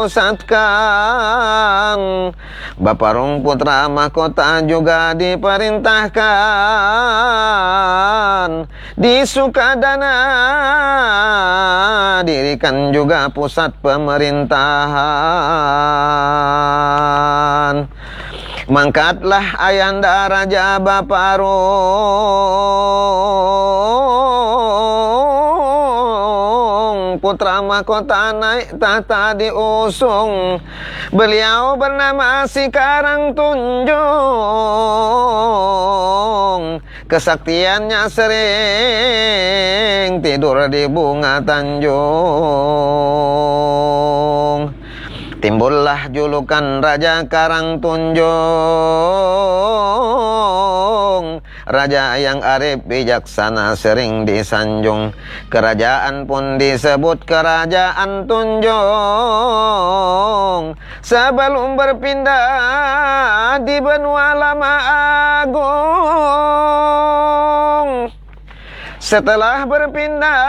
pusatkan. Baparung putra mahkota juga diperintahkan. Di Sukadana dirikan juga pusat pemerintahan. Mangkatlah Ayanda Raja Baparung, putra mahkota naik tahta diusung. Beliau bernama Si Karangtunjung. Kesaktiannya sering tidur di bunga tanjung. Timbullah julukan Raja Karangtunjung, raja yang arif bijaksana sering disanjung. Kerajaan pun disebut Kerajaan Tunjung. Sebelum berpindah di benua Lama Agung, setelah berpindah